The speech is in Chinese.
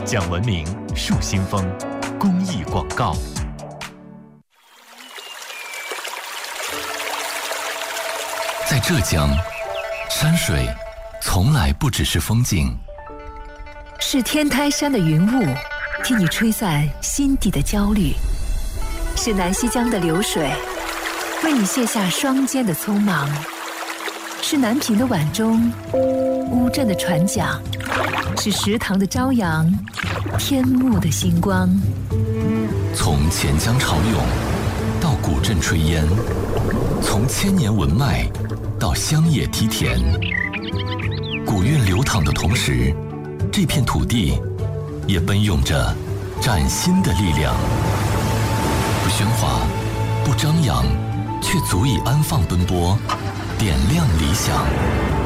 讲文明树新风公益广告。在浙江，山水从来不只是风景， 是天台山的云雾替你吹散心底的焦虑，是南溪江的流水为你卸下双肩的匆忙，是南屏的晚钟乌镇的船桨，是石塘的朝阳天幕的星光。 从钱江潮涌到古镇炊烟，从千年文脉到乡野梯田，古韵流淌的同时，这片土地也奔涌着崭新的力量。不喧哗，不张扬，却足以安放奔波，点亮理想。